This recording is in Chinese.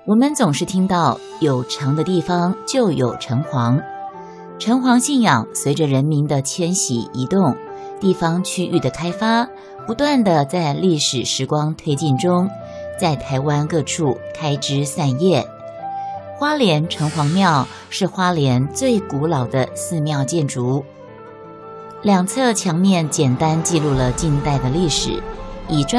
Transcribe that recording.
我们总是听到有城的地方就有城隍，城隍信仰随着人民的迁徙移动，地方区域的开发，不断的在历史时光推进中，在台湾各处开枝散叶。花莲城隍庙是花莲最古老的寺庙建筑，两侧墙面简单记录了近代的历史，以砖